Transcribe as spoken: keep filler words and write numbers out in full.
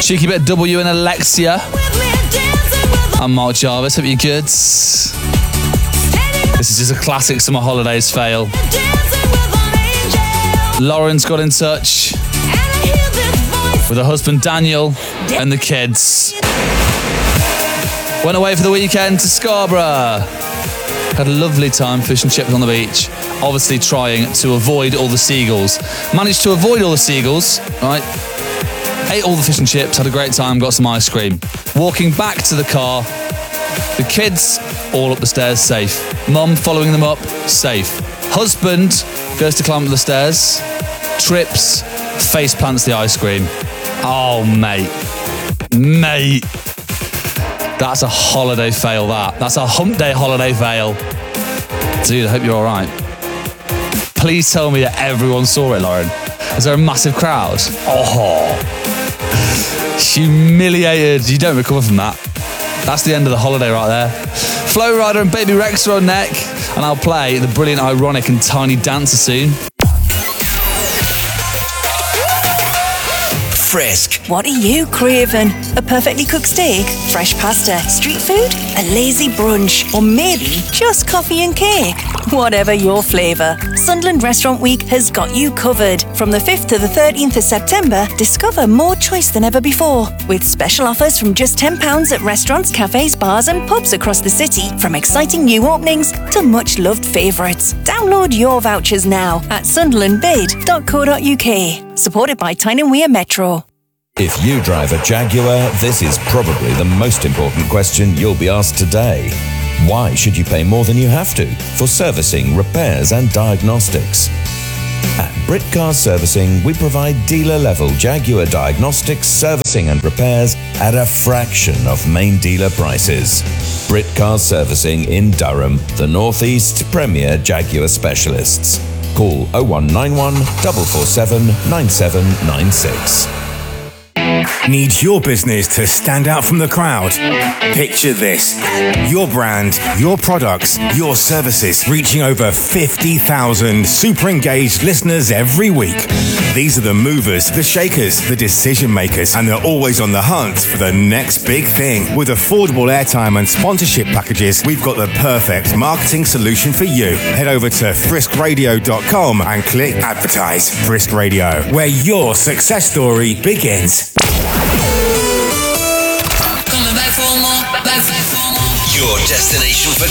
Cheeky bit of W and Alexia. I'm Mark Jarvis. Hope you're good. This is just a classic summer holidays fail. Lauren's got in touch with her husband Daniel and the kids. Went away for the weekend to Scarborough. Had a lovely time fishing chips on the beach. Obviously trying to avoid all the seagulls. Managed to avoid all the seagulls, right? Ate all the fish and chips, had a great time, got some ice cream. Walking back to the car, the kids all up the stairs safe. Mum following them up, safe. Husband goes to climb up the stairs, trips, face plants the ice cream. Oh, mate. Mate. That's a holiday fail, that. That's a hump day holiday fail. Dude, I hope you're all right. Please tell me that everyone saw it, Lauren. Is there a massive crowd? Oh. Humiliated. You don't recover from that. That's the end of the holiday right there. Flow Rider and Baby Rex are on neck, and I'll play the brilliant Ironic and Tiny Dancer soon. Frisk. What are you craving? A perfectly cooked steak? Fresh pasta? Street food? A lazy brunch? Or maybe just coffee and cake? Whatever your flavour, Sunderland Restaurant Week has got you covered. From the fifth to the thirteenth of September, discover more choice than ever before. With special offers from just ten pounds at restaurants, cafes, bars and pubs across the city. From exciting new openings to much-loved favourites. Download your vouchers now at sunderland bid dot co dot uk. Supported by Tyne and Wear Metro. If you drive a Jaguar, this is probably the most important question you'll be asked today. Why should you pay more than you have to for servicing, repairs and diagnostics? At Brit Car Servicing, we provide dealer-level Jaguar diagnostics, servicing and repairs at a fraction of main dealer prices. Brit Car Servicing in Durham, the North East's premier Jaguar specialists. Call oh one nine one, four four seven, nine seven nine six. Need your business to stand out from the crowd? Picture this. Your brand, your products, your services reaching over fifty thousand super engaged listeners every week. These are the movers, the shakers, the decision makers, and they're always on the hunt for the next big thing. With affordable airtime and sponsorship packages, we've got the perfect marketing solution for you. Head over to frisk radio dot com and click advertise. Frisk Radio, where your success story begins. Coming back for more, back, back for more. Your destination for